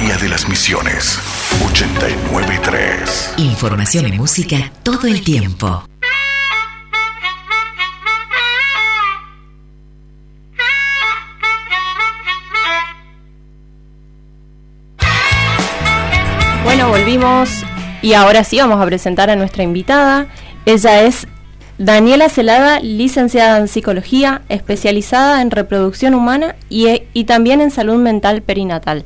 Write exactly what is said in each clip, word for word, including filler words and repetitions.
María de las Misiones, ochenta y nueve punto tres. Información y música todo el tiempo. Bueno, volvimos y ahora sí vamos a presentar a nuestra invitada. Ella es Daniela Celada, licenciada en Psicología, especializada en reproducción humana y, y también en salud mental perinatal.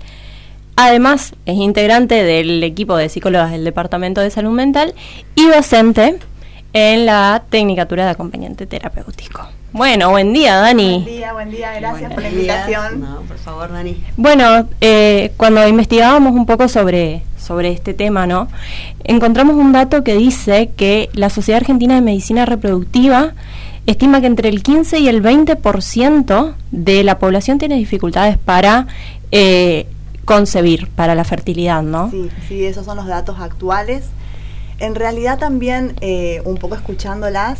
Además, es integrante del equipo de psicólogas del Departamento de Salud Mental y docente en la Tecnicatura de Acompañante Terapéutico. Bueno, buen día, Dani. Buen día, buen día, gracias Buenos por la días. invitación. No, por favor, Dani. Bueno, eh, cuando investigábamos un poco sobre, sobre este tema, ¿no? Encontramos un dato que dice que la Sociedad Argentina de Medicina Reproductiva estima que entre el quince y el veinte por ciento de la población tiene dificultades para eh, concebir, para la fertilidad, ¿no? Sí, sí, esos son los datos actuales. En realidad también, eh, un poco escuchándolas,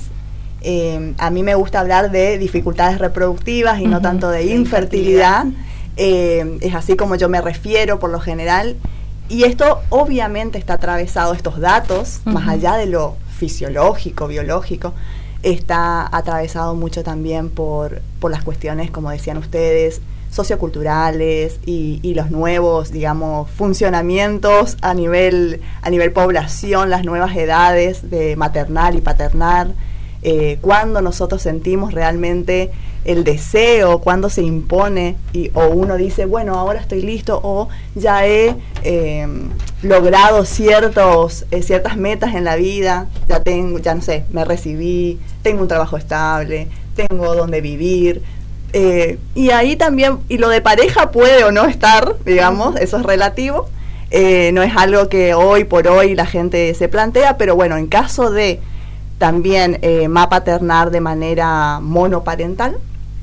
eh, a mí me gusta hablar de dificultades reproductivas y uh-huh. no tanto de infertilidad. Eh, es así como yo me refiero por lo general. Y esto obviamente está atravesado, estos datos, uh-huh. más allá de lo fisiológico, biológico, está atravesado mucho también por, por las cuestiones, como decían ustedes, socioculturales y, y los nuevos, digamos, funcionamientos a nivel, a nivel población, las nuevas edades de maternal y paternal, eh, cuando nosotros sentimos realmente el deseo, cuando se impone y, o uno dice, bueno, ahora estoy listo o ya he eh, logrado ciertos, eh, ciertas metas en la vida, ya tengo, ya no sé, me recibí, tengo un trabajo estable, tengo donde vivir. Eh, y ahí también, y lo de pareja puede o no estar, digamos, eso es relativo, eh, no es algo que hoy por hoy la gente se plantea, pero bueno, en caso de también eh, mapaternar de manera monoparental,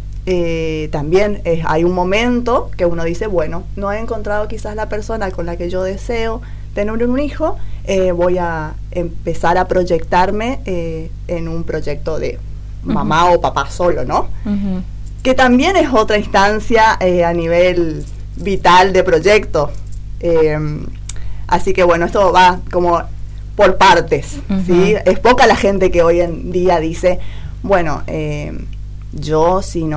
eh, también es, hay un momento que uno dice, bueno, no he encontrado quizás la persona con la que yo deseo tener un hijo, eh, voy a empezar a proyectarme eh, en un proyecto de mamá uh-huh. o papá solo, ¿no? Uh-huh. Que también es otra instancia eh, a nivel vital de proyecto. Eh, así que bueno, esto va como por partes, uh-huh. ¿sí? Es poca la gente que hoy en día dice, bueno, eh, yo si no